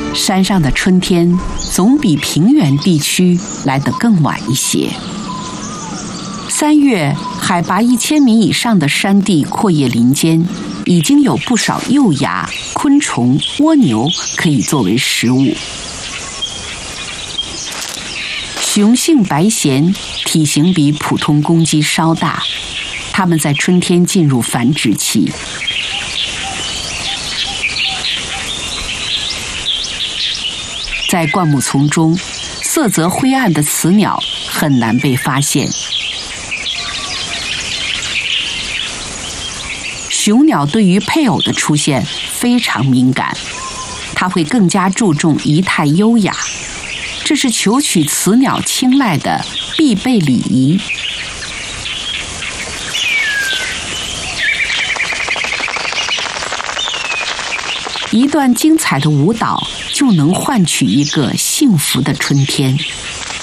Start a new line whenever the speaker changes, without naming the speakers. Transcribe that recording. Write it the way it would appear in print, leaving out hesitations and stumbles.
山上的春天总比平原地区来得更晚一些。3月，海拔1000米以上的山地阔叶林间，已经有不少幼芽、昆虫、蜗牛可以作为食物。雄性白鹇体型比普通公鸡稍大，它们在春天进入繁殖期。在灌木丛中，色泽灰暗的雌鸟很难被发现。雄鸟对于配偶的出现非常敏感，它会更加注重仪态优雅，这是求取雌鸟青睐的必备礼仪。一段精彩的舞蹈就能换取一个幸福的春天。